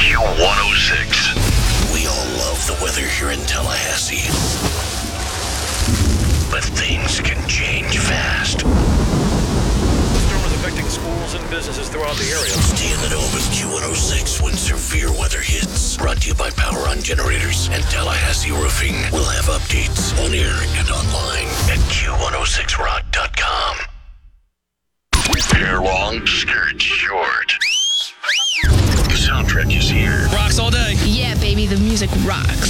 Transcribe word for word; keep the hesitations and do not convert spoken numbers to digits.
Q one oh six. We all love the weather here in Tallahassee. But things can change fast. The storm is affecting schools and businesses throughout the area. Stay in the know with Q one oh six when severe weather hits. Brought to you by Power On Generators and Tallahassee Roofing. We'll have updates on air and online at Q one oh six rock dot com. Hair long, skirt short. The soundtrack is here. Rocks all day. Yeah, baby, the music rocks.